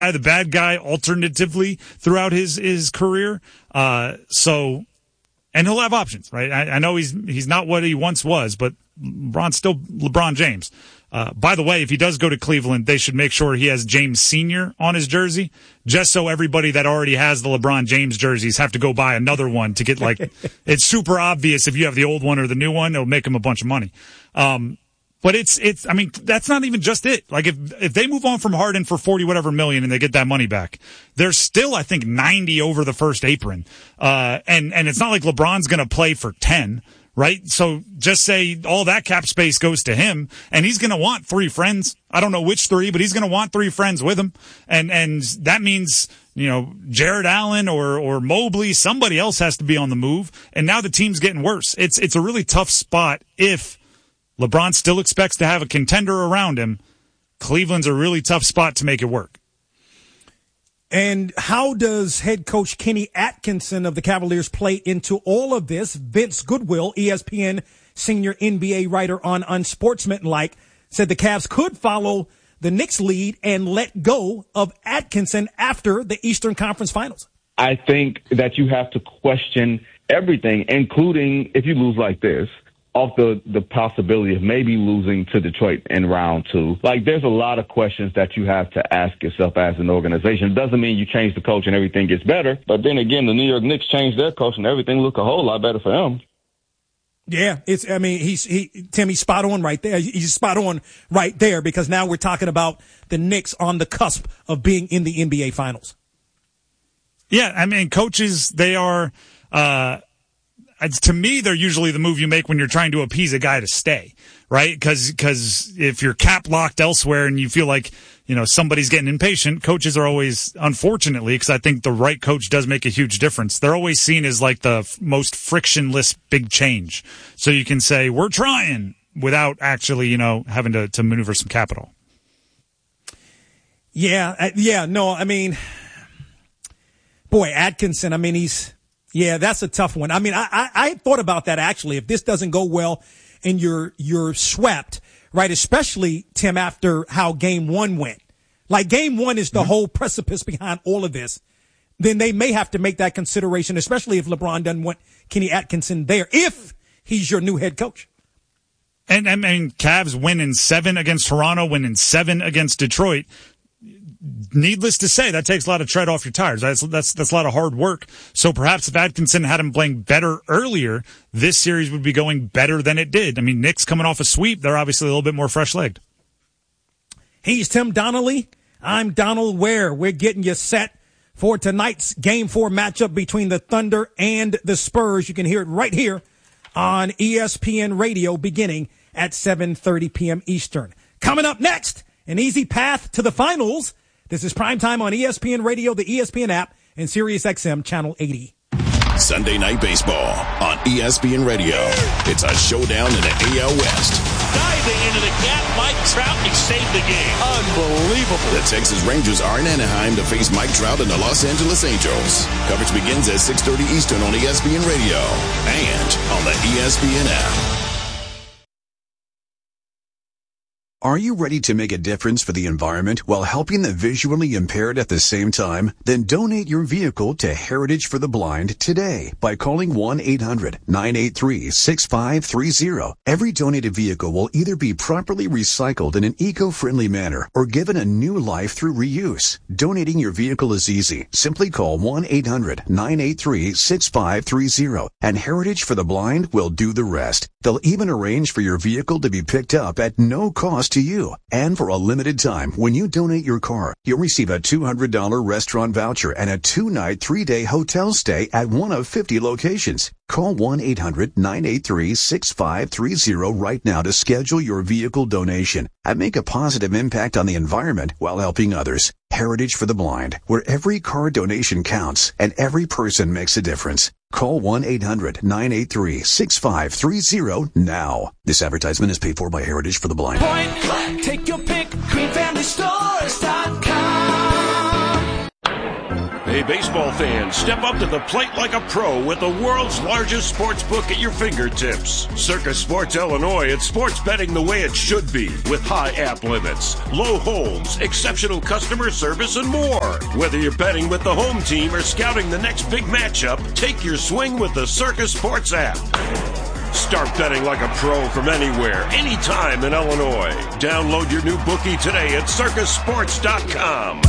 the bad guy alternatively throughout his career. And he'll have options, right? I know he's not what he once was, but LeBron's still LeBron James. By the way, if he does go to Cleveland, they should make sure he has James Sr. on his jersey, just so everybody that already has the LeBron James jerseys have to go buy another one to get, like, it's super obvious if you have the old one or the new one, it'll make them a bunch of money. But I mean, that's not even just it. Like, if they move on from Harden for 40 whatever million and they get that money back, there's still, I think, 90 over the first apron. And it's not like LeBron's going to play for 10, right? So just say all that cap space goes to him, and he's going to want 3 friends. I don't know which 3, but he's going to want 3 friends with him. And that means, you know, Jared Allen or Mobley, somebody else has to be on the move. And now the team's getting worse. It's a really tough spot if LeBron still expects to have a contender around him. Cleveland's a really tough spot to make it work. And how does head coach Kenny Atkinson of the Cavaliers play into all of this? Vince Goodwill, ESPN senior NBA writer on Unsportsmanlike, said the Cavs could follow the Knicks lead and let go of Atkinson after the Eastern Conference Finals. I think that you have to question everything, including if you lose like this, off the possibility of maybe losing to Detroit in round 2. Like, there's a lot of questions that you have to ask yourself as an organization. It doesn't mean you change the coach and everything gets better. But then again, the New York Knicks changed their coach and everything looked a whole lot better for them. Yeah, he's spot on right there. He's spot on right there, because now we're talking about the Knicks on the cusp of being in the NBA Finals. Yeah, I mean, coaches, they are, to me, they're usually the move you make when you're trying to appease a guy to stay, right? Because if you're cap locked elsewhere and you feel like, you know, somebody's getting impatient, coaches are always, unfortunately, because I think the right coach does make a huge difference, they're always seen as like the most frictionless big change. So you can say, we're trying, without actually, you know, having to maneuver some capital. I mean, boy, Atkinson, I mean, that's a tough one. I mean, I thought about that, actually. If this doesn't go well and you're swept, right? Especially, Tim, after how game 1 went. Like, game 1 is the whole precipice behind all of this. Then they may have to make that consideration, especially if LeBron doesn't want Kenny Atkinson there, if he's your new head coach. And I mean, Cavs winning 7 against Toronto, winning 7 against Detroit. Needless to say, that takes a lot of tread off your tires. That's a lot of hard work. So perhaps if Atkinson had him playing better earlier, this series would be going better than it did. I mean, Knicks coming off a sweep, they're obviously a little bit more fresh-legged. He's Tim Donnelly. I'm Donald Ware. We're getting you set for tonight's Game 4 matchup between the Thunder and the Spurs. You can hear it right here on ESPN Radio beginning at 7:30 p.m. Eastern. Coming up next, an easy path to the finals. This is Primetime on ESPN Radio, the ESPN app, and SiriusXM Channel 80. Sunday Night Baseball on ESPN Radio. It's a showdown in the AL West. Diving into the gap, Mike Trout, he saved the game. Unbelievable. The Texas Rangers are in Anaheim to face Mike Trout and the Los Angeles Angels. Coverage begins at 6:30 Eastern on ESPN Radio and on the ESPN app. Are you ready to make a difference for the environment while helping the visually impaired at the same time? Then donate your vehicle to Heritage for the Blind today by calling 1-800-983-6530. Every donated vehicle will either be properly recycled in an eco-friendly manner or given a new life through reuse. Donating your vehicle is easy. Simply call 1-800-983-6530 and Heritage for the Blind will do the rest. They'll even arrange for your vehicle to be picked up at no cost to you. And for a limited time, when you donate your car, you'll receive a $200 restaurant voucher and a 2-night, 3-day hotel stay at one of 50 locations. Call 1-800-983-6530 right now to schedule your vehicle donation and make a positive impact on the environment while helping others. Heritage for the Blind, where every car donation counts and every person makes a difference. Call 1-800-983-6530 now. This advertisement is paid for by Heritage for the Blind. Point blank, take your pick, greenfamilystores.com. Hey, baseball fans, step up to the plate like a pro with the world's largest sports book at your fingertips. Circus Sports Illinois, it's sports betting the way it should be, with high app limits, low holds, exceptional customer service, and more. Whether you're betting with the home team or scouting the next big matchup, take your swing with the Circus Sports app. Start betting like a pro from anywhere, anytime in Illinois. Download your new bookie today at circusports.com.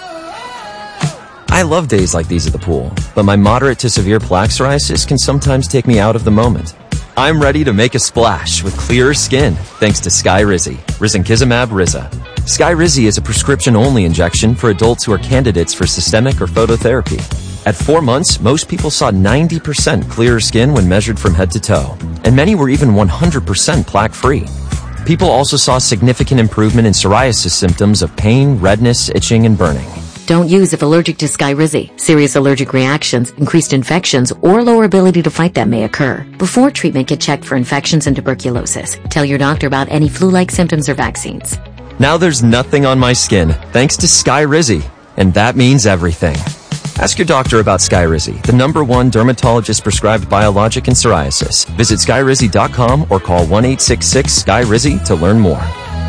I love days like these at the pool, but my moderate to severe plaque psoriasis can sometimes take me out of the moment. I'm ready to make a splash with clearer skin thanks to Skyrizi, risankizumab Riza. Skyrizi is a prescription-only injection for adults who are candidates for systemic or phototherapy. At 4 months, most people saw 90% clearer skin when measured from head to toe, and many were even 100% plaque-free. People also saw significant improvement in psoriasis symptoms of pain, redness, itching, and burning. Don't use if allergic to Skyrizi. Serious allergic reactions, increased infections, or lower ability to fight them may occur. Before treatment, get checked for infections and tuberculosis. Tell your doctor about any flu-like symptoms or vaccines. Now there's nothing on my skin, thanks to Skyrizi, and that means everything. Ask your doctor about Skyrizi, the #1 dermatologist-prescribed biologic in psoriasis. Visit Skyrizi.com or call 1-866-SKYRIZI to learn more.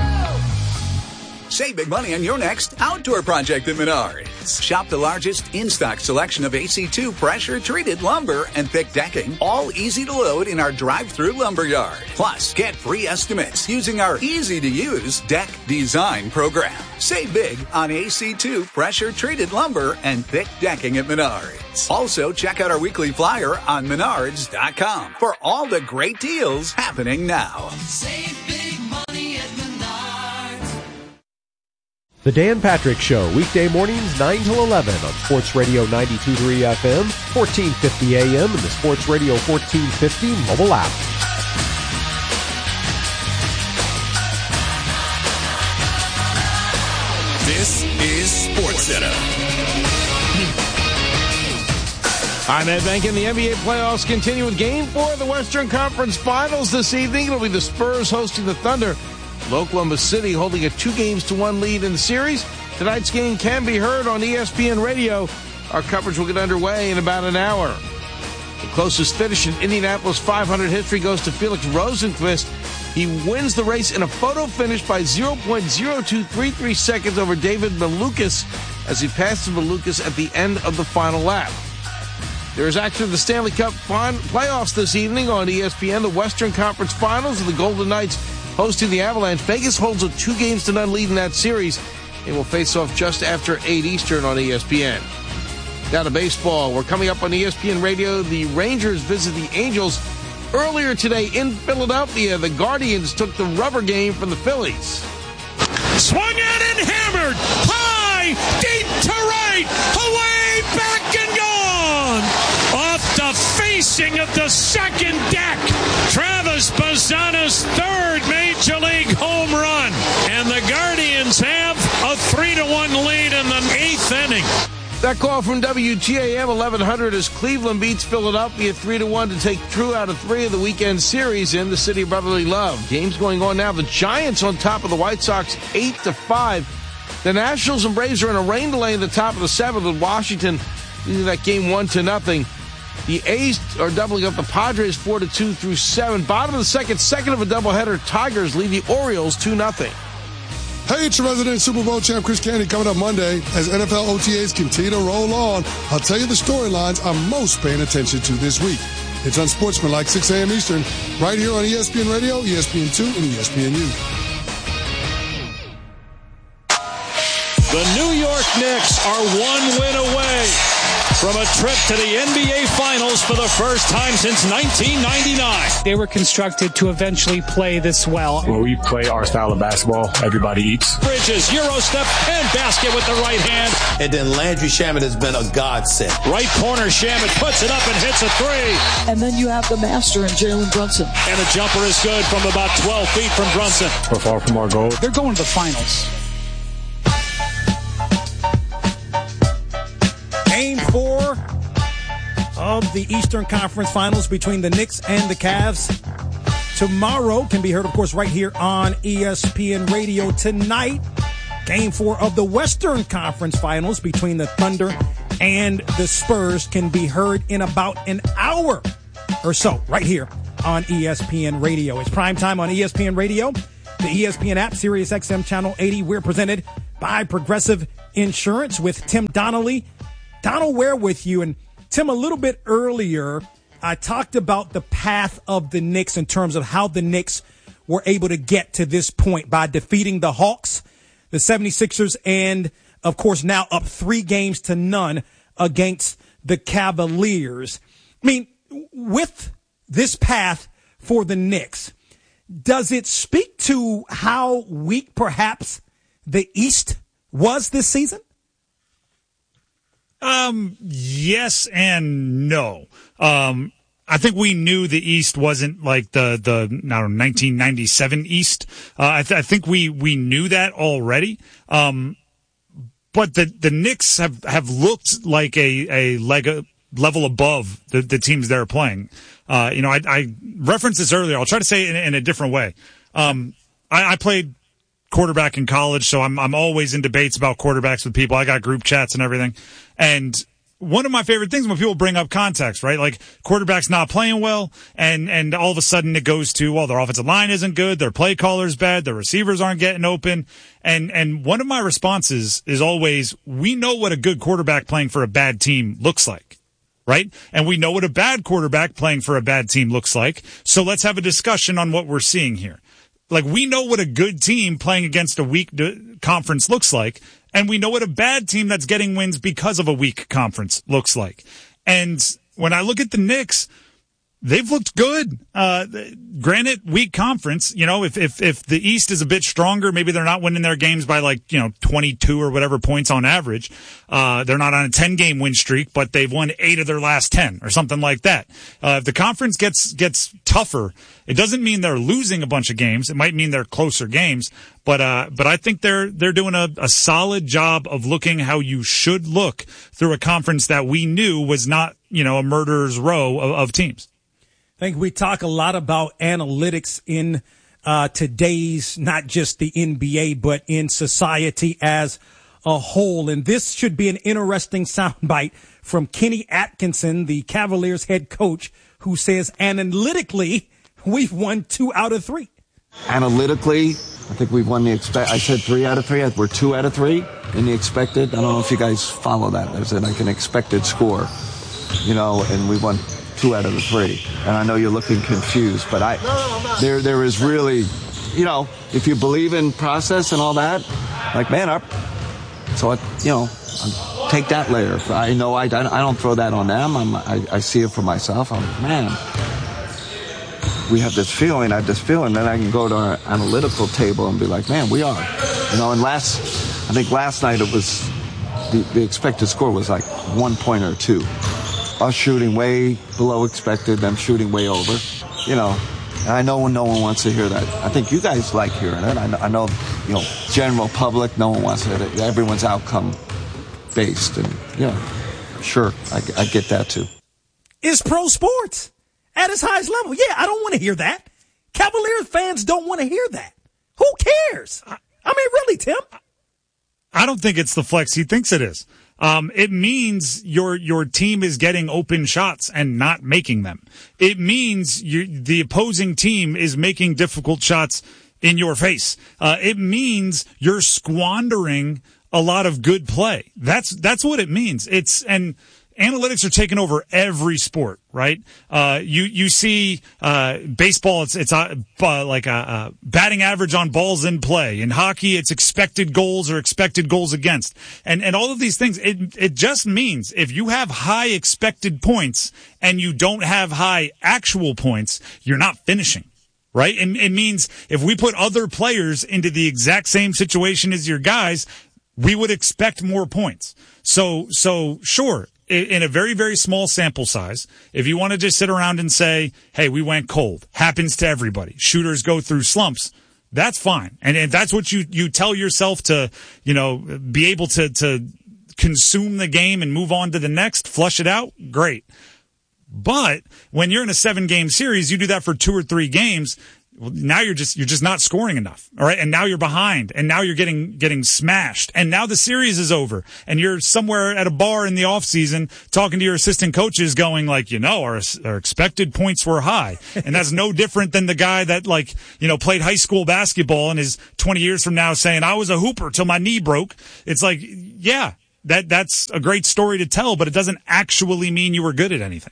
Save big money on your next outdoor project at Menards. Shop the largest in-stock selection of AC2 pressure-treated lumber and thick decking, all easy to load in our drive-through lumber yard. Plus, get free estimates using our easy-to-use deck design program. Save big on AC2 pressure-treated lumber and thick decking at Menards. Also, check out our weekly flyer on Menards.com for all the great deals happening now. Save big money at Menards. The Dan Patrick Show, weekday mornings 9 to 11 on Sports Radio 92.3 FM, 1450 AM, and the Sports Radio 1450 mobile app. This is SportsCenter. I'm Ed Benkin. The NBA playoffs continue with Game 4 of the Western Conference Finals this evening. It'll be the Spurs hosting the Thunder. Oklahoma City holding a 2-1 lead in the series. Tonight's game can be heard on ESPN Radio. Our coverage will get underway in about an hour. The closest finish in Indianapolis 500 history goes to Felix Rosenqvist. He wins the race in a photo finish by 0.0233 seconds over David Malukas as he passes Malukas at the end of the final lap. There is action of the Stanley Cup playoffs this evening on ESPN. The Western Conference Finals of the Golden Knights hosting the Avalanche. Vegas holds a 2-0 lead in that series. They will face off just after 8 Eastern on ESPN. Now to baseball. We're coming up on ESPN Radio. The Rangers visit the Angels. Earlier today in Philadelphia, the Guardians took the rubber game from the Phillies. Swung at and hammered. High, deep to right. Away, back and gone. Off the facing of the second deck. Travis Bazzana's third Major League home run. And the Guardians have a 3-1 lead in the 8th inning. That call from WGAM 1100 as Cleveland beats Philadelphia 3-1 to take 2 out of 3 of the weekend series in the city of brotherly love. Games going on now. The Giants on top of the White Sox 8-5. The Nationals and Braves are in a rain delay in the top of the 7th with Washington leading that game 1-0. The A's are doubling up the Padres 4-2 through 7. Bottom of the second of a doubleheader. Tigers lead the Orioles 2-0. Hey, it's your resident Super Bowl champ Chris Candy coming up Monday as NFL OTAs continue to roll on. I'll tell you the storylines I'm most paying attention to this week. It's Unsportsmanlike 6 a.m. Eastern, right here on ESPN Radio, ESPN2, and ESPNU. The New York Knicks are 1 win away from a trip to the NBA Finals for the first time since 1999. They were constructed to eventually play this well. When we play our style of basketball, everybody eats. Bridges, Euro step, and basket with the right hand. And then Landry Shamet has been a godsend. Right corner, Shamet puts it up and hits a 3. And then you have the master in Jalen Brunson. And the jumper is good from about 12 feet from Brunson. We're far from our goal. They're going to the finals. Game 4 of the Eastern Conference Finals between the Knicks and the Cavs. Tomorrow can be heard, of course, right here on ESPN Radio. Tonight, Game 4 of the Western Conference Finals between the Thunder and the Spurs can be heard in about an hour or so right here on ESPN Radio. It's prime time on ESPN Radio, the ESPN app, Sirius XM Channel 80. We're presented by Progressive Insurance with Tim Donnelly. Donald Ware with you. And Tim, a little bit earlier, I talked about the path of the Knicks in terms of how the Knicks were able to get to this point by defeating the Hawks, the 76ers, and, of course, now up 3-0 against the Cavaliers. I mean, with this path for the Knicks, does it speak to how weak perhaps the East was this season? Yes and no. I think we knew the East wasn't like the 1997 East. I think we knew that already. But the Knicks have looked like a level above the teams they're playing. I referenced this earlier. I'll try to say it in a different way. I played quarterback in college, so I'm always in debates about quarterbacks with people. I got group chats and everything. And one of my favorite things when people bring up context, right? Like quarterback's not playing well, and all of a sudden it goes to, well, their offensive line isn't good, their play caller's bad, their receivers aren't getting open. And one of my responses is always, we know what a good quarterback playing for a bad team looks like, right? And we know what a bad quarterback playing for a bad team looks like. So let's have a discussion on what we're seeing here. Like, we know what a good team playing against a weak conference looks like, and we know what a bad team that's getting wins because of a weak conference looks like. And when I look at the Knicks, they've looked good. Granted, weak conference, if the East is a bit stronger, maybe they're not winning their games by 22 or whatever points on average. They're not on a 10-game win streak, but they've won 8 of their last 10 or something like that. If the conference gets tougher, it doesn't mean they're losing a bunch of games. It might mean they're closer games, but I think they're doing a solid job of looking how you should look through a conference that we knew was not, a murderer's row of teams. I think we talk a lot about analytics in today's, not just the NBA, but in society as a whole. And this should be an interesting soundbite from Kenny Atkinson, the Cavaliers head coach, who says analytically, we've won 2 out of 3. Analytically, I think we've won I said 3 out of 3. We're 2 out of 3 in the expected. I don't know if you guys follow that. There's like an expected score, and we won 2 out of the 3. And I know you're looking confused, but there is really, if you believe in process and all that, take that layer. I know I don't throw that on them. I see it for myself. We have this feeling, then I can go to our analytical table and be like, man, we are. And I think last night it was, the expected score was like 1 point or 2. Us shooting way below expected, them shooting way over. And I know no one wants to hear that. I think you guys like hearing it. I know, general public, no one wants to hear it. Everyone's outcome based. And, sure, I get that too. It's pro sports at its highest level. Yeah, I don't want to hear that. Cavaliers fans don't want to hear that. Who cares? I mean, really, Tim? I don't think it's the flex he thinks it is. It means your team is getting open shots and not making them. It means the opposing team is making difficult shots in your face. It means you're squandering a lot of good play. That's what it means. And analytics are taking over every sport, right? You see, baseball, it's like a batting average on balls in play. In hockey, it's expected goals or expected goals against. And all of these things, it just means if you have high expected points and you don't have high actual points, you're not finishing. Right? And it means if we put other players into the exact same situation as your guys, we would expect more points. So sure, in a very, very small sample size, if you want to just sit around and say, hey, we went cold, happens to everybody, shooters go through slumps, that's fine. And if that's what you tell yourself to, be able to consume the game and move on to the next, flush it out, great. But when you're in a 7-game series, you do that for 2 or 3 games, Well, now you're just not scoring enough. All right. And now you're behind, and now you're getting smashed. And now the series is over, and you're somewhere at a bar in the off season talking to your assistant coaches going like, our expected points were high. And that's no different than the guy that played high school basketball and is 20 years from now saying, I was a hooper till my knee broke. It's like, yeah, that's a great story to tell, but it doesn't actually mean you were good at anything.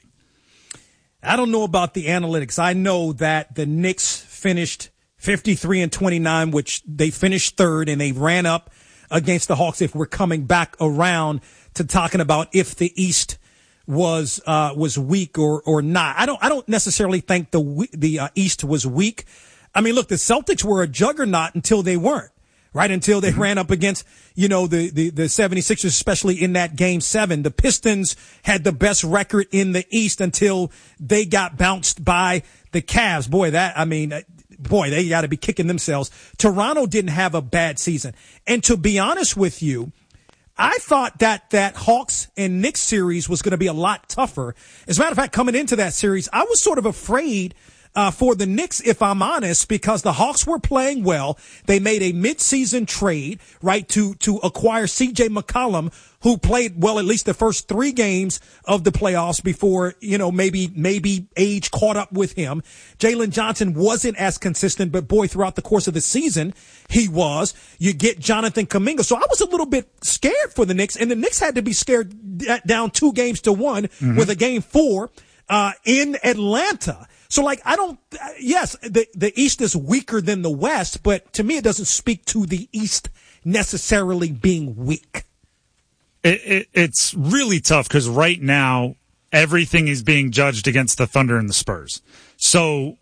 I don't know about the analytics. I know that the Knicks finished 53-29, which they finished third, and they ran up against the Hawks. If we're coming back around to talking about if the East was weak or not, I don't necessarily think the East was weak. I mean, look, the Celtics were a juggernaut until they weren't. Right, until they ran up against, the 76ers, especially in that game 7. The Pistons had the best record in the East until they got bounced by the Cavs. They got to be kicking themselves. Toronto didn't have a bad season. And to be honest with you, I thought that Hawks and Knicks series was going to be a lot tougher. As a matter of fact, coming into that series, I was sort of afraid for the Knicks, if I'm honest, because the Hawks were playing well. They made a mid-season trade, right, to acquire C.J. McCollum, who played well at least the first 3 games of the playoffs before, maybe age caught up with him. Jalen Johnson wasn't as consistent, but boy, throughout the course of the season, he was. You get Jonathan Kuminga. So I was a little bit scared for the Knicks, and the Knicks had to be scared down 2-1 with a game 4 in Atlanta. So the East is weaker than the West, but to me it doesn't speak to the East necessarily being weak. It's really tough because right now everything is being judged against the Thunder and the Spurs. So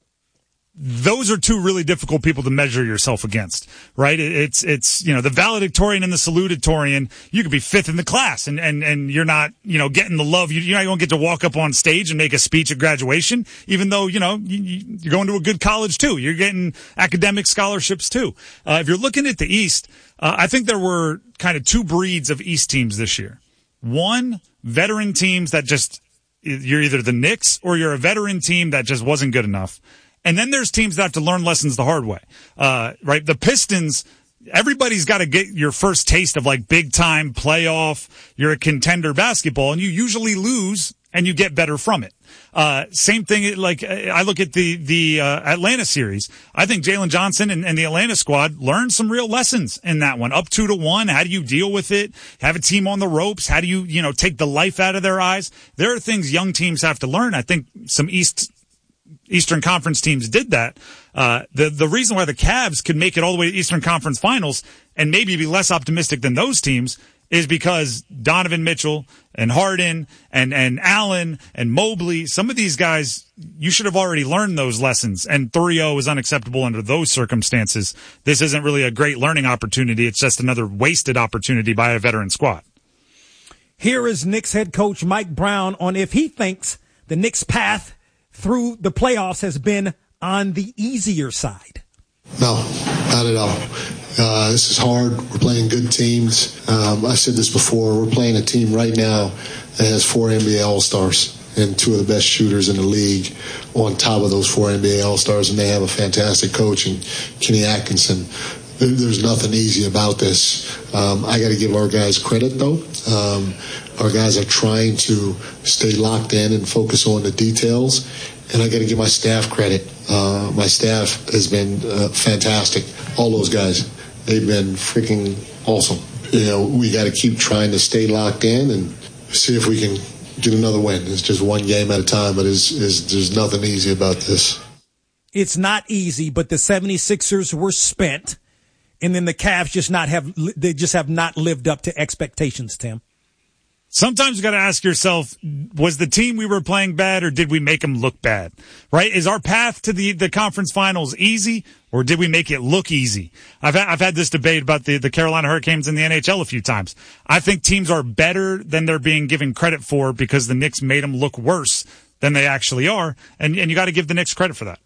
those are 2 really difficult people to measure yourself against, right? It's the valedictorian and the salutatorian. You could be 5th in the class and you're not, getting the love. You're not going to get to walk up on stage and make a speech at graduation, even though, you're going to a good college too. You're getting academic scholarships too. If you're looking at the East, I think there were kind of 2 breeds of East teams this year. One, veteran teams that you're either the Knicks or you're a veteran team that just wasn't good enough. And then there's teams that have to learn lessons the hard way, right? The Pistons, everybody's got to get your first taste of big time playoff. You're a contender basketball, and you usually lose and you get better from it. Same thing, I look at the Atlanta series. I think Jalen Johnson and the Atlanta squad learned some real lessons in that one. Up 2-1. How do you deal with it? Have a team on the ropes? How do you, take the life out of their eyes? There are things young teams have to learn. I think some Eastern Conference teams did that. The reason why the Cavs could make it all the way to Eastern Conference Finals and maybe be less optimistic than those teams is because Donovan Mitchell and Harden and Allen and Mobley, some of these guys, you should have already learned those lessons. And 3-0 is unacceptable under those circumstances. This isn't really a great learning opportunity. It's just another wasted opportunity by a veteran squad. Here is Knicks head coach Mike Brown on if he thinks the Knicks' path through the playoffs has been on the easier side. No, not at all. This is hard. We're playing good teams. I said this before. We're playing a team right now that has 4 NBA All-Stars and 2 of the best shooters in the league on top of those 4 NBA All-Stars, and they have a fantastic coach in Kenny Atkinson. There's nothing easy about this. I got to give our guys credit, though. Our guys are trying to stay locked in and focus on the details. And I got to give my staff credit. My staff has been fantastic. All those guys, they've been freaking awesome. We got to keep trying to stay locked in and see if we can get another win. It's just one game at a time, but there's nothing easy about this. It's not easy, but the 76ers were spent. And then the Cavs just have not lived up to expectations, Tim. Sometimes you got to ask yourself, was the team we were playing bad or did we make them look bad? Right? Is our path to the conference finals easy or did we make it look easy? I've had this debate about the Carolina Hurricanes in the NHL a few times. I think teams are better than they're being given credit for because the Knicks made them look worse than they actually are. And you got to give the Knicks credit for that.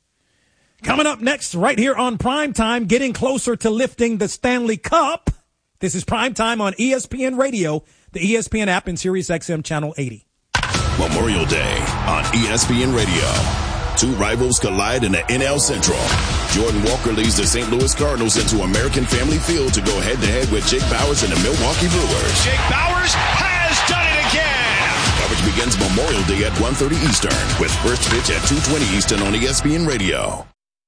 Coming up next, right here on Primetime, getting closer to lifting the Stanley Cup. This is Primetime on ESPN Radio, the ESPN app, and Sirius XM Channel 80. Memorial Day on ESPN Radio. Two rivals collide in the NL Central. Jordan Walker leads the St. Louis Cardinals into American Family Field to go head-to-head with Jake Bauers and the Milwaukee Brewers. Jake Bauers has done it again. Coverage begins Memorial Day at 1:30 Eastern with first pitch at 2:20 Eastern on ESPN Radio.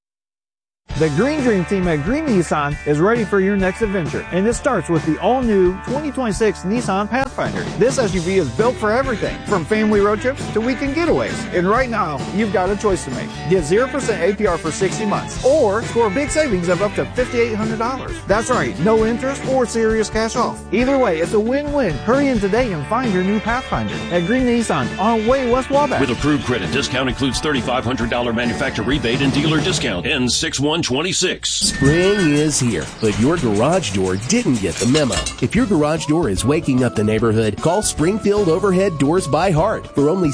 The Green Dream team at Green Nissan is ready for your next adventure, and it starts with the all-new 2026 Nissan Pathfinder. This SUV is built for everything, from family road trips to weekend getaways. And right now, you've got a choice to make. Get 0% APR for 60 months, or score big savings of up to $5,800. That's right, no interest or serious cash off. Either way, it's a win-win. Hurry in today and find your new Pathfinder at Green Nissan on Way West Wabash. With approved credit, discount includes $3,500 manufacturer rebate and dealer discount. Ends 6/1/26. Spring is here, but your garage door didn't get the memo. If your garage door is waking up the neighborhood, call Springfield Overhead Doors by Heart. For only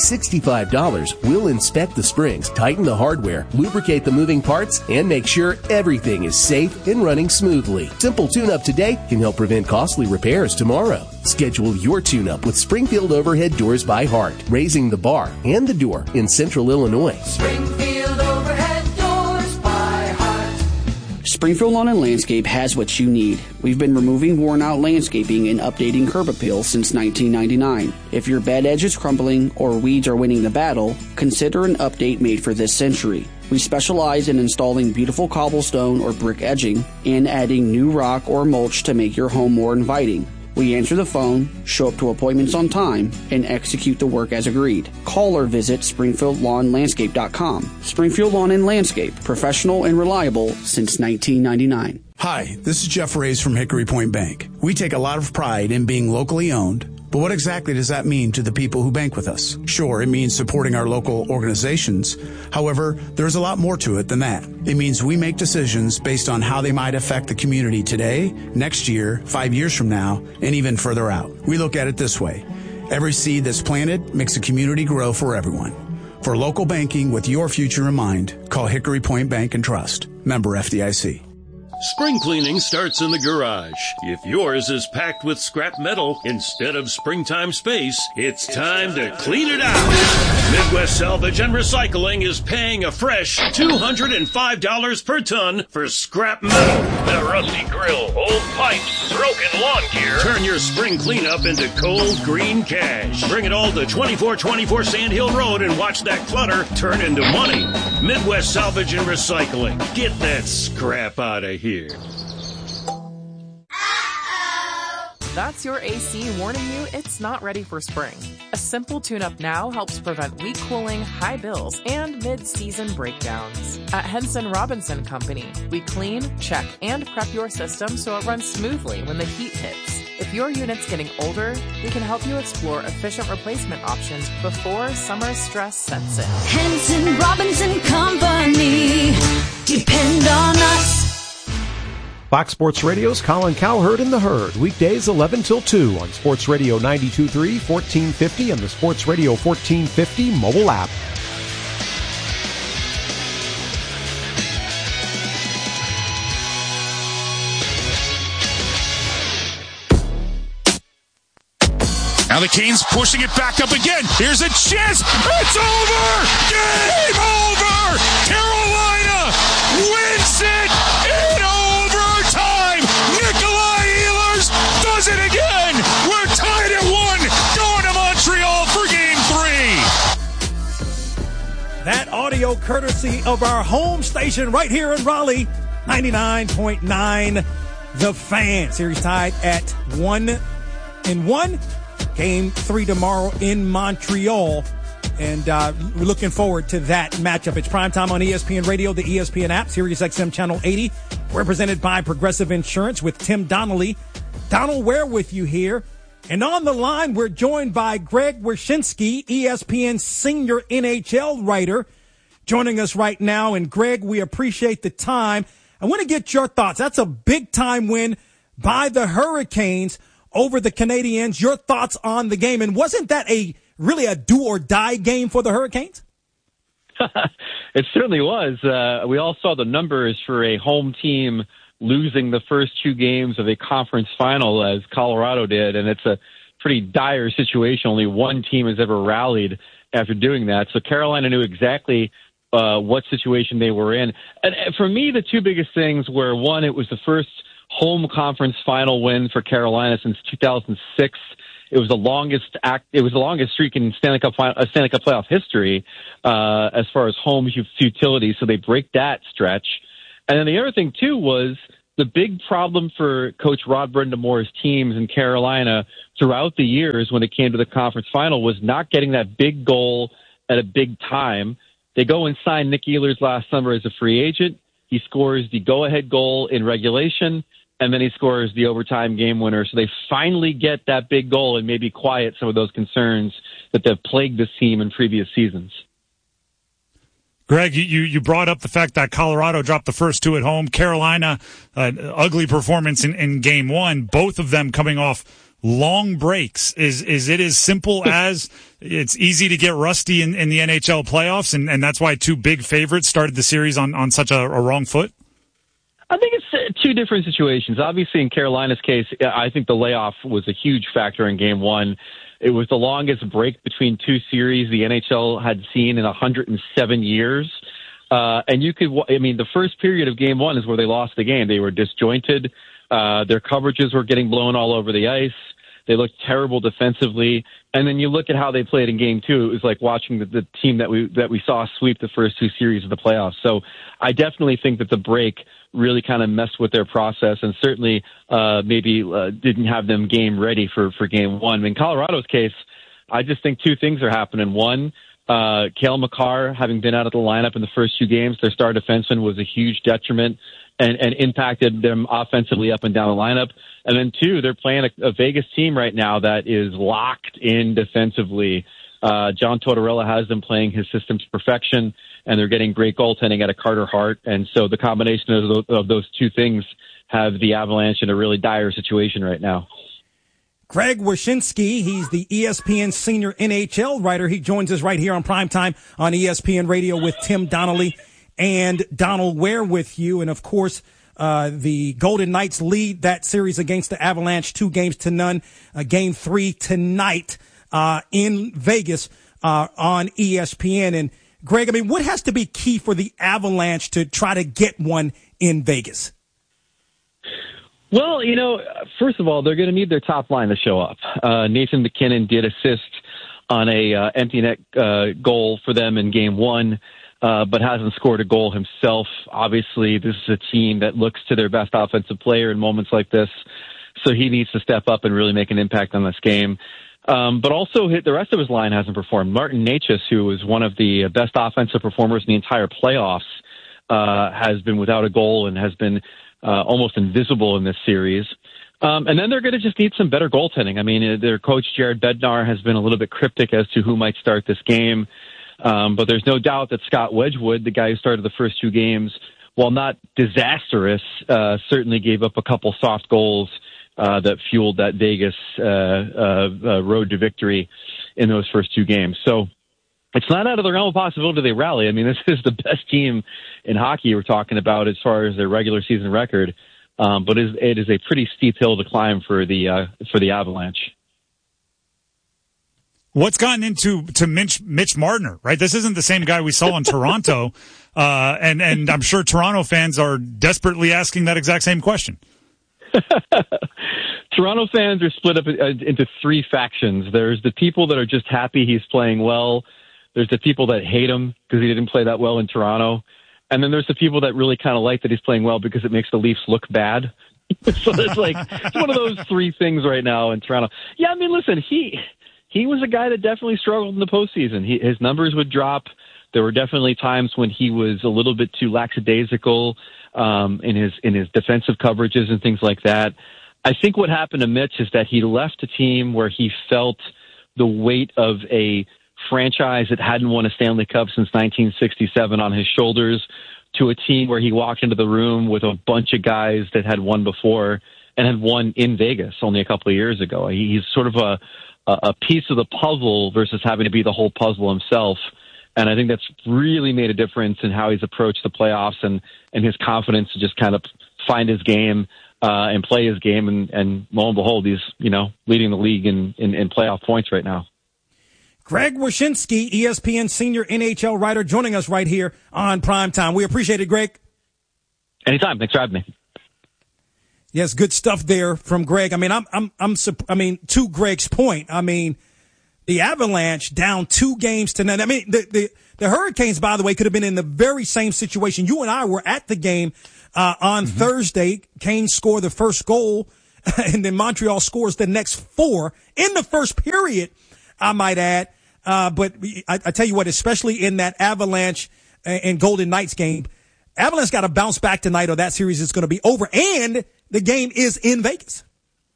$65, we'll inspect the springs, tighten the hardware, lubricate the moving parts, and make sure everything is safe and running smoothly. Simple tune-up today can help prevent costly repairs tomorrow. Schedule your tune-up with Springfield Overhead Doors by Heart, raising the bar and the door in Central Illinois. Springfield Overhead Doors by Heart. Springfield Lawn and Landscape has what you need. We've been removing worn-out landscaping and updating curb appeal since 1999. If your bed edge is crumbling or weeds are winning the battle, consider an update made for this century. We specialize in installing beautiful cobblestone or brick edging and adding new rock or mulch to make your home more inviting. We answer the phone, show up to appointments on time, and execute the work as agreed. Call or visit SpringfieldLawnLandscape.com. Springfield Lawn and Landscape, professional and reliable since 1999. Hi, this is Jeff Reyes from Hickory Point Bank. We take a lot of pride in being locally owned, but what exactly does that mean to the people who bank with us? Sure, it means supporting our local organizations. However, there's a lot more to it than that. It means we make decisions based on how they might affect the community today, next year, 5 years from now, and even further out. We look at it this way. Every seed that's planted makes a community grow for everyone. For local banking with your future in mind, call Hickory Point Bank and Trust. Member FDIC. Spring cleaning starts in the garage. If yours is packed with scrap metal instead of springtime space, it's time to clean it out. Midwest Salvage and Recycling is paying a fresh $205 per ton for scrap metal. The rusty grill, old pipes, broken lawn gear. Turn your spring cleanup into cold green cash. Bring it all to 2424 Sand Hill Road and watch that clutter turn into money. Midwest Salvage and Recycling. Get that scrap out of here. That's your AC warning you it's not ready for spring. A simple tune-up now helps prevent weak cooling, high bills, and mid-season breakdowns. At Henson Robinson Company, we clean, check, and prep your system so it runs smoothly when the heat hits. If your unit's getting older, we can help you explore efficient replacement options before summer stress sets in. Henson Robinson Company. Depend on us. Fox Sports Radio's Colin Cowherd and the Herd, weekdays 11 till 2 on Sports Radio 92.3, 1450, and the Sports Radio 1450 mobile app. Now the Canes pushing it back up again. Here's a chance. It's over. Game over. Carolina wins it in overtime. Nikolai Ehlers does it again. We're tied at 1. Going to Montreal for game 3. That audio courtesy of our home station right here in Raleigh, 99.9 The Fan. Series tied at 1-1. Game 3 tomorrow in Montreal. And we're looking forward to that matchup. It's primetime on ESPN Radio, the ESPN app, Sirius XM Channel 80, represented by Progressive Insurance with Tim Donnelly. Donald Ware with you here. And on the line, we're joined by Greg Wyshynski, ESPN senior NHL writer, joining us right now. And Greg, we appreciate the time. I want to get your thoughts. That's a big-time win by the Hurricanes over the Canadiens. Your thoughts on the game, and wasn't that really a do-or-die game for the Hurricanes? It certainly was. We all saw the numbers for a home team losing the first 2 games of a conference final, as Colorado did, and it's a pretty dire situation. Only one team has ever rallied after doing that. So Carolina knew exactly what situation they were in. And for me, the two biggest things were, one, it was the first home conference final win for Carolina since 2006. It was the longest streak in Stanley Cup playoff history as far as home futility. So they break that stretch. And then the other thing too was the big problem for Coach Rod Brendamore's teams in Carolina throughout the years when it came to the conference final was not getting that big goal at a big time. They go and sign Nick Ehlers last summer as a free agent. He scores the go-ahead goal in regulation, and then he scores the overtime game winner. So they finally get that big goal and maybe quiet some of those concerns that have plagued this team in previous seasons. Greg, you brought up the fact that Colorado dropped the first two at home. Carolina, ugly performance in game one, both of them coming off long breaks. Is it as simple as it's easy to get rusty in the NHL playoffs, and that's why two big favorites started the series on such a wrong foot? I think it's two different situations. Obviously, in Carolina's case, I think the layoff was a huge factor in game one. It was the longest break between two series the NHL had seen in 107 years. And the first period of game one is where they lost the game. They were disjointed. Their coverages were getting blown all over the ice. They looked terrible defensively. And then you look at how they played in game two. It was like watching the team that we saw sweep the first two series of the playoffs. So I definitely think that the break really kind of messed with their process and certainly didn't have them game ready for game one. In Colorado's case, I just think two things are happening. One, Cale Makar, having been out of the lineup in the first two games, their star defenseman was a huge detriment and impacted them offensively up and down the lineup. And then two, they're playing a Vegas team right now that is locked in defensively. John Tortorella has them playing his system to perfection, and they're getting great goaltending out of Carter Hart. And so the combination of those two things have the Avalanche in a really dire situation right now. Greg Wyshynski, he's the ESPN senior NHL writer. He joins us right here on Primetime on ESPN Radio with Tim Donnelly and Donald Ware with you. And, of course, the Golden Knights lead that series against the Avalanche 2-0. Game 3 tonight in Vegas on ESPN. And, Greg, I mean, what has to be key for the Avalanche to try to get one in Vegas? Well, first of all, they're going to need their top line to show up. Nathan McKinnon did assist on a empty net goal for them in game one, but hasn't scored a goal himself. Obviously, this is a team that looks to their best offensive player in moments like this, so he needs to step up and really make an impact on this game. But also, the rest of his line hasn't performed. Martin Necas, who was one of the best offensive performers in the entire playoffs, has been without a goal and has been almost invisible in this series. And then they're going to just need some better goaltending. I mean, their coach, Jared Bednar, has been a little bit cryptic as to who might start this game. But there's no doubt that Scott Wedgwood, the guy who started the first two games, while not disastrous, certainly gave up a couple soft goals that fueled that Vegas road to victory in those first two games. So it's not out of the realm of possibility they rally. I mean, this is the best team in hockey we're talking about as far as their regular season record, but it is a pretty steep hill to climb for the Avalanche. What's gotten into Mitch Marner, right? This isn't the same guy we saw in Toronto, and I'm sure Toronto fans are desperately asking that exact same question. Toronto fans are split up into three factions. There's the people that are just happy he's playing well. There's the people that hate him because he didn't play that well in Toronto. And then there's the people that really kind of like that he's playing well because it makes the Leafs look bad. So it's one of those three things right now in Toronto. Yeah, I mean, listen, he was a guy that definitely struggled in the postseason. His numbers would drop. There were definitely times when he was a little bit too lackadaisical in his defensive coverages and things like that. I think what happened to Mitch is that he left a team where he felt the weight of a franchise that hadn't won a Stanley Cup since 1967 on his shoulders to a team where he walked into the room with a bunch of guys that had won before and had won in Vegas only a couple of years ago. He's sort of a piece of the puzzle versus having to be the whole puzzle himself. And I think that's really made a difference in how he's approached the playoffs and his confidence to just kind of find his game and play his game. And lo and behold, he's, leading the league in playoff points right now. Greg Wyshynski, ESPN senior NHL writer, joining us right here on Primetime. We appreciate it, Greg. Anytime. Thanks for having me. Yes, good stuff there from Greg. I mean, to Greg's point, I mean, the Avalanche down 2 games to none. I mean, the Hurricanes, by the way, could have been in the very same situation. You and I were at the game on Thursday. Canes score the first goal, and then Montreal scores the next 4 in the first period, I might add. But I tell you what, especially in that Avalanche and Golden Knights game, Avalanche got to bounce back tonight or that series is going to be over, and the game is in Vegas.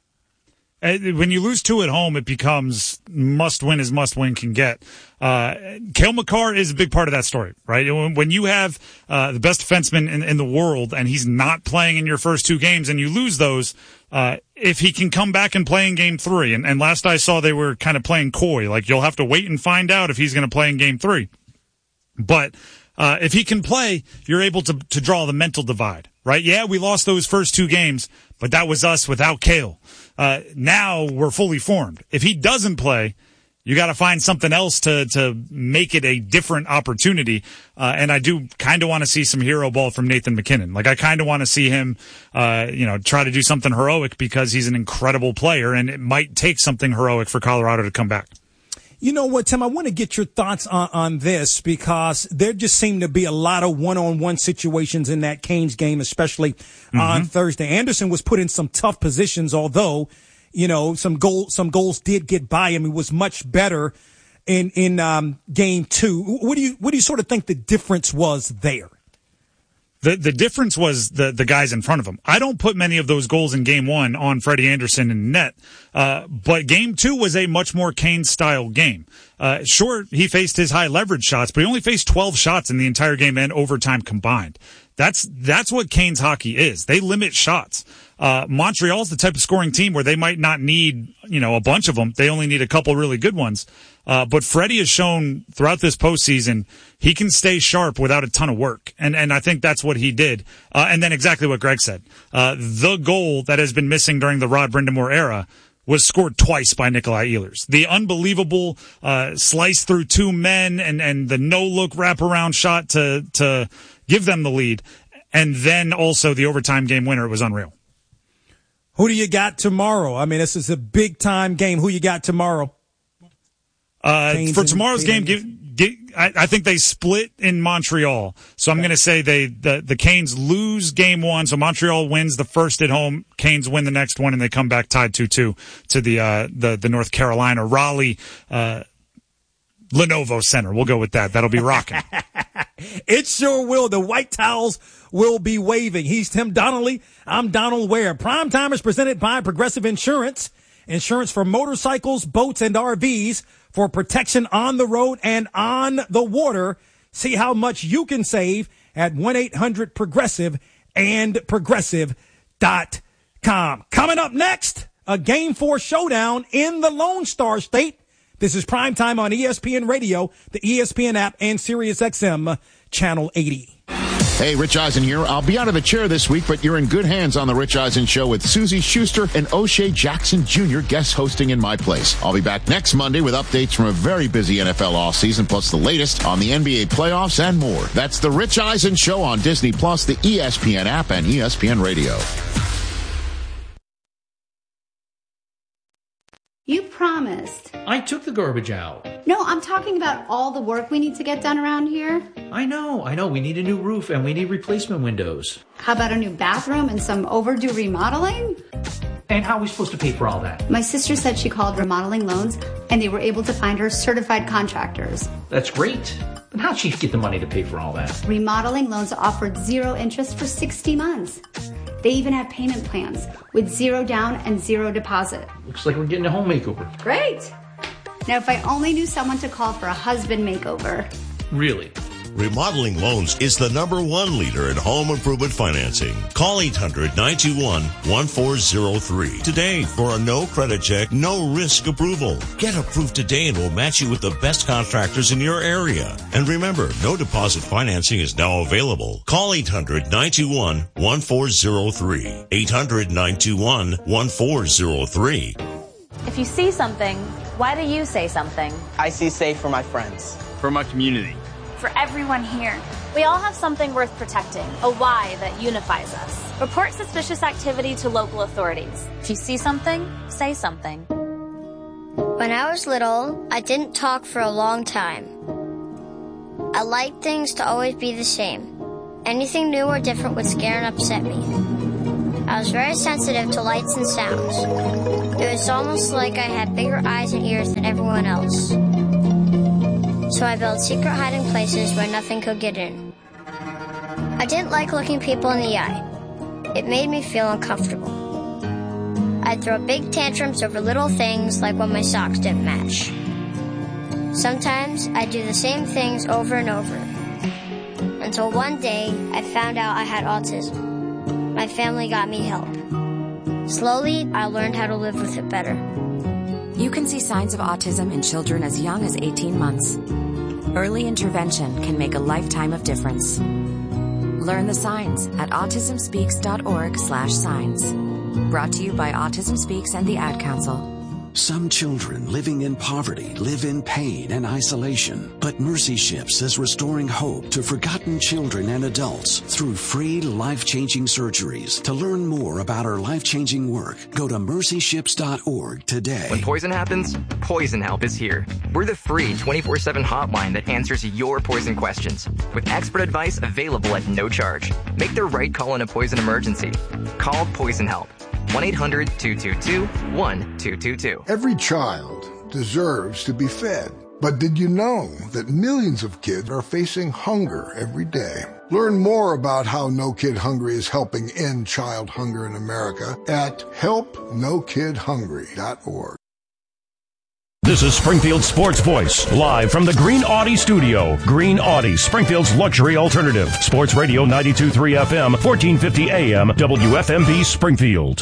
When you lose 2 at home, it becomes must win as must win can get. Cale Makar is a big part of that story, right? When you have the best defenseman in the world and he's not playing in your first 2 games and you lose those, if he can come back and play in game 3, and last I saw they were kind of playing coy, like you'll have to wait and find out if he's going to play in game 3. But if he can play, you're able to draw the mental divide, right? Yeah, we lost those first 2 games, but that was us without Cale. Now we're fully formed. If he doesn't play, you got to find something else to make it a different opportunity. And I do kind of want to see some hero ball from Nathan MacKinnon. Like I kind of want to see him, try to do something heroic because he's an incredible player, and it might take something heroic for Colorado to come back. You know what, Tim? I want to get your thoughts on this because there just seemed to be a lot of one-on-one situations in that Canes game, especially on Thursday. Anderson was put in some tough positions, although, some goals did get by him. He was much better in game 2. What do you sort of think the difference was there? The difference was the guys in front of him. I don't put many of those goals in game 1 on Freddie Anderson in net. But game 2 was a much more Kane-style game. Sure, he faced his high leverage shots, but he only faced 12 shots in the entire game and overtime combined. That's what Canes hockey is. They limit shots. Montreal's the type of scoring team where they might not need, a bunch of them. They only need a couple really good ones. But Freddie has shown throughout this postseason he can stay sharp without a ton of work. And I think that's what he did. And then exactly what Greg said. The goal that has been missing during the Rod Brind'Amour era was scored twice by Nikolai Ehlers. The unbelievable slice through 2 men and the no-look wraparound shot to give them the lead. And then also the overtime game winner. It was unreal. Who do you got tomorrow? I mean, this is a big-time game. Who you got tomorrow? For tomorrow's game, I think they split in Montreal. So I'm going to say the Canes lose game 1. So Montreal wins the first at home. Canes win the next one, and they come back tied 2-2 to the North Carolina Raleigh Lenovo Center. We'll go with that. That'll be rocking. It sure will. The white towels will be waving. He's Tim Donnelly. I'm Donald Ware. Primetime is presented by Progressive Insurance. Insurance for motorcycles, boats, and RVs for protection on the road and on the water. See how much you can save at 1-800-PROGRESSIVE and Progressive.com. Coming up next, a Game 4 showdown in the Lone Star State. This is Primetime on ESPN Radio, the ESPN app, and SiriusXM Channel 80. Hey, Rich Eisen here. I'll be out of the chair this week, but you're in good hands on The Rich Eisen Show with Susie Schuster and O'Shea Jackson Jr. guest hosting in my place. I'll be back next Monday with updates from a very busy NFL offseason, plus the latest on the NBA playoffs and more. That's The Rich Eisen Show on Disney+, the ESPN app, and ESPN Radio. You promised. I took the garbage out. No, I'm talking about all the work we need to get done around here. I know. We need a new roof and we need replacement windows. How about a new bathroom and some overdue remodeling? And how are we supposed to pay for all that? My sister said she called Remodeling Loans and they were able to find her certified contractors. That's great. But how'd she get the money to pay for all that? Remodeling Loans offered 0 interest for 60 months. They even have payment plans with 0 down and 0 deposit. Looks like we're getting a home makeover. Great. Now, if I only knew someone to call for a husband makeover. Really? Remodeling Loans is the #1 leader in home improvement financing. Call 800-921-1403 today for a no credit check, no risk approval. Get approved today and we'll match you with the best contractors in your area. And remember, no deposit financing is now available. Call 800-921-1403. 800-921-1403. If you see something, Why do you say something? I see safe for my friends. For my community. For everyone here. We all have something worth protecting, a why that unifies us. Report suspicious activity to local authorities. If you see something, say something. When I was little, I didn't talk for a long time. I liked things to always be the same. Anything new or different would scare and upset me. I was very sensitive to lights and sounds. It was almost like I had bigger eyes and ears than everyone else. So I built secret hiding places where nothing could get in. I didn't like looking people in the eye. It made me feel uncomfortable. I'd throw big tantrums over little things like when my socks didn't match. Sometimes I'd do the same things over and over. Until one day, I found out I had autism. My family got me help. Slowly, I learned how to live with it better. You can see signs of autism in children as young as 18 months. Early intervention can make a lifetime of difference. Learn the signs at autismspeaks.org/signs. Brought to you by Autism Speaks and the Ad Council. Some children living in poverty live in pain and isolation, but Mercy Ships is restoring hope to forgotten children and adults through free life-changing surgeries. To learn more about our life-changing work, go to mercyships.org today. When poison happens, Poison Help is here. We're the free 24/7 hotline that answers your poison questions, with expert advice available at no charge. Make the right call in a poison emergency. Call Poison Help. 1-800-222-1222. Every child deserves to be fed. But did you know that millions of kids are facing hunger every day? Learn more about how No Kid Hungry is helping end child hunger in America at helpnokidhungry.org. This is Springfield Sports Voice, live from the Green Audi studio. Green Audi, Springfield's luxury alternative. Sports Radio 92.3 FM, 1450 AM, WFMB Springfield.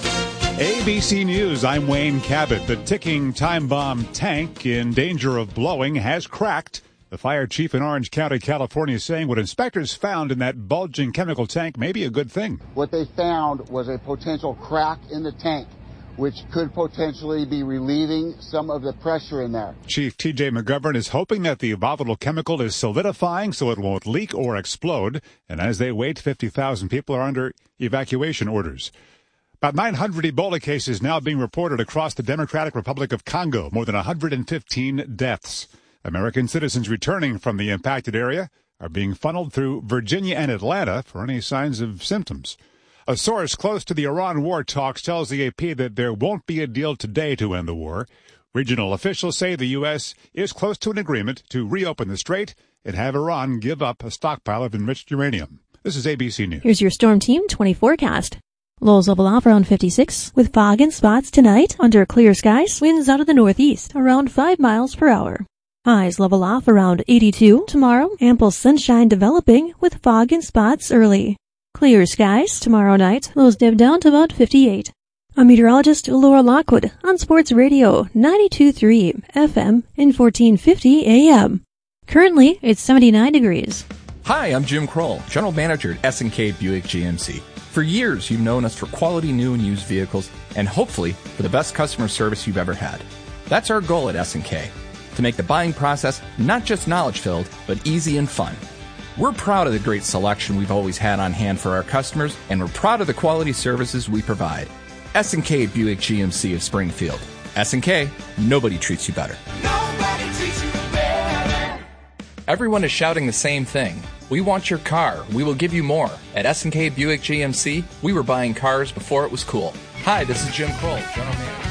ABC News, I'm Wayne Cabot. The ticking time bomb tank in danger of blowing has cracked. The fire chief in Orange County, California, is saying what inspectors found in that bulging chemical tank may be a good thing. What they found was a potential crack in the tank, which could potentially be relieving some of the pressure in there. Chief T.J. McGovern is hoping that the volatile chemical is solidifying so it won't leak or explode. And as they wait, 50,000 people are under evacuation orders. About 900 Ebola cases now being reported across the Democratic Republic of Congo, more than 115 deaths. American citizens returning from the impacted area are being funneled through Virginia and Atlanta for any signs of symptoms. A source close to the Iran war talks tells the AP that there won't be a deal today to end the war. Regional officials say the U.S. is close to an agreement to reopen the strait and have Iran give up a stockpile of enriched uranium. This is ABC News. Here's your Storm Team 20 forecast. Lows level off around 56 with fog in spots tonight under clear skies. Winds out of the northeast around 5 miles per hour. Highs level off around 82 tomorrow. Ample sunshine developing with fog in spots early. Clear skies tomorrow night. Lows dip down to about 58. I'm meteorologist Laura Lockwood on Sports Radio 92.3 FM and 1450 AM. Currently, it's 79 degrees. Hi, I'm Jim Kroll, General Manager at S&K Buick GMC. For years, you've known us for quality new and used vehicles and hopefully for the best customer service you've ever had. That's our goal at S&K, to make the buying process not just knowledge-filled, but easy and fun. We're proud of the great selection we've always had on hand for our customers, and we're proud of the quality services we provide. S&K Buick GMC of Springfield. S&K, nobody treats you better. Nobody treats you better. Everyone is shouting the same thing. We want your car. We will give you more. At S&K Buick GMC, we were buying cars before it was cool. Hi, this is Jim Kroll, General Manager.